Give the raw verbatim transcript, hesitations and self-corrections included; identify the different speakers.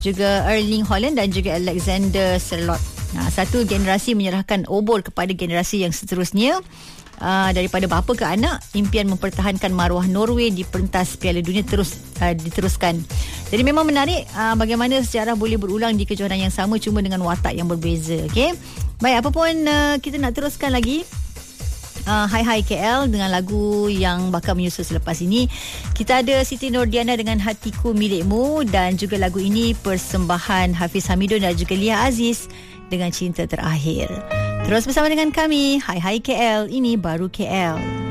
Speaker 1: juga Erling Haaland dan juga Alexander Sørloth. Nah, satu generasi menyerahkan obor kepada generasi yang seterusnya. Uh, daripada bapa ke anak, impian mempertahankan maruah Norway di pentas Piala Dunia terus uh, diteruskan. Jadi memang menarik uh, bagaimana sejarah boleh berulang di kejohanan yang sama cuma dengan watak yang berbeza. Okey. Baik, apa pun uh, kita nak teruskan lagi uh, Hai Hai K L dengan lagu yang bakal menyusul selepas ini. Kita ada Siti Nordiana dengan Hatiku Milikmu, dan juga lagu ini persembahan Hafiz Hamidun dan juga Lia Aziz dengan Cinta Terakhir. Terus bersama dengan kami, Hai Hai K L, ini baru K L.